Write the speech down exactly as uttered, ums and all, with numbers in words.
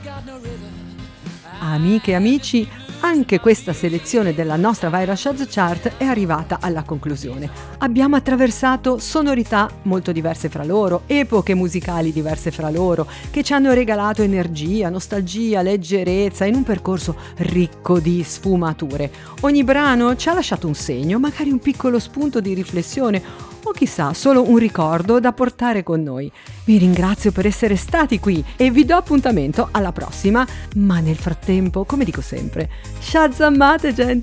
Amiche e amici, anche questa selezione della nostra Viral Shards Chart è arrivata alla conclusione. Abbiamo attraversato sonorità molto diverse fra loro, epoche musicali diverse fra loro, che ci hanno regalato energia, nostalgia, leggerezza in un percorso ricco di sfumature. Ogni brano ci ha lasciato un segno, magari un piccolo spunto di riflessione o chissà solo un ricordo da portare con noi. Vi ringrazio per essere stati qui e vi do appuntamento alla prossima, ma nel frattempo, come dico sempre, shazammate gente!